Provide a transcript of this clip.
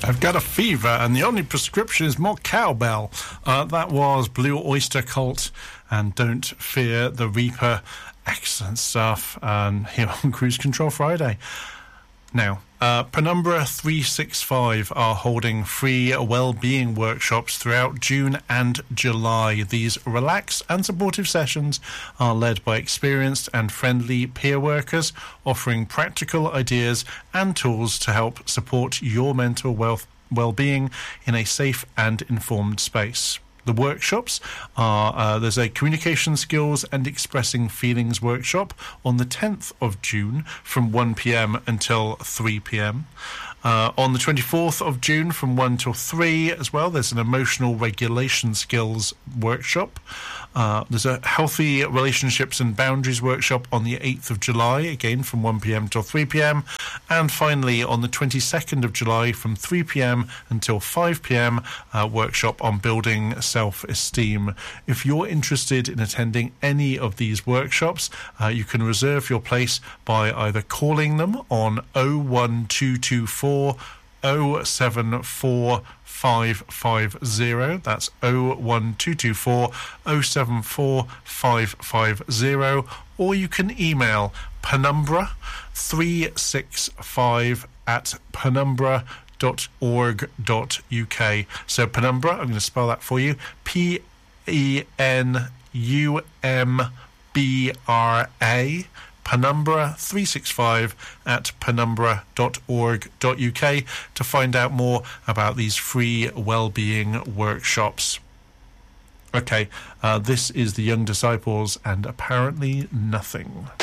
I've got a fever, and the only prescription is more cowbell. That was Blue Oyster Cult and Don't Fear the Reaper. Excellent stuff here on Cruise Control Friday. Now, Penumbra 365 are holding free well-being workshops throughout June and July. These relaxed and supportive sessions are led by experienced and friendly peer workers, offering practical ideas and tools to help support your mental well-being in a safe and informed space. The workshops are, there's a communication skills and expressing feelings workshop on the 10th of June from 1 p.m. until 3 p.m. On the 24th of June from 1 till 3 as well, there's an emotional regulation skills workshop. There's a healthy relationships and boundaries workshop on the 8th of July, again from 1 p.m. till 3 p.m. And finally, on the 22nd of July from 3 p.m. until 5 p.m, workshop on building self-esteem. If you're interested in attending any of these workshops, you can reserve your place by either calling them on 01224 074 550. That's 01224 074 550, or you can email penumbra365 at penumbra.org.uk. So Penumbra, I'm going to spell that for you, PENUMBRA, Penumbra365 at penumbra.org.uk to find out more about these free well-being workshops. Okay, this is the Young Disciples and Apparently Nothing.